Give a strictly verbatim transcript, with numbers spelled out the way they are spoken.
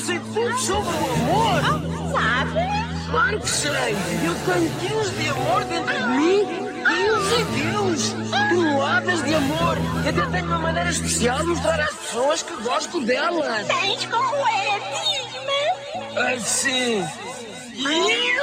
sei tudo sobre o amor. Oh, sabe? Claro que sei. Eu tenho quilos de amor dentro de mim. Quilos e quilos. Toneladas de amor. E até tenho uma maneira especial de mostrar às pessoas que gosto delas. Tens como é, diz-me. Assim.